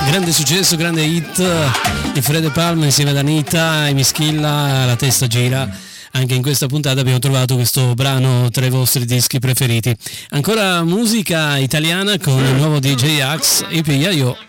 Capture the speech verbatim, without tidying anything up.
Grande successo, grande hit di Fred Palma insieme ad Anita e Mischilla, la testa gira. Anche in questa puntata abbiamo trovato questo brano tra i vostri dischi preferiti. Ancora musica italiana con il nuovo D J Axe e Piaio.